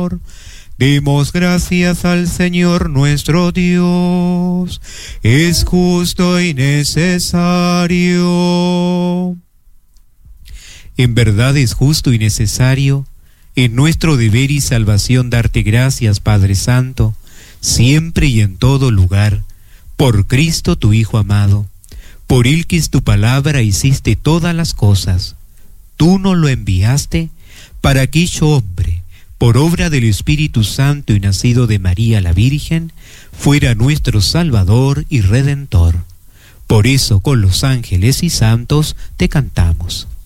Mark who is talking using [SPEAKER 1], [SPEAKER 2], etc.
[SPEAKER 1] Señor. Demos gracias al Señor nuestro Dios, es justo y necesario. En verdad es justo y necesario, en nuestro deber y salvación, darte gracias, Padre Santo, siempre y en todo lugar, por Cristo tu Hijo amado, por Él que es tu palabra hiciste todas las cosas. Tú nos lo enviaste para que hecho hombre, por obra del Espíritu Santo y nacido de María la Virgen, fuera nuestro Salvador y Redentor. Por eso con los ángeles y santos te cantamos.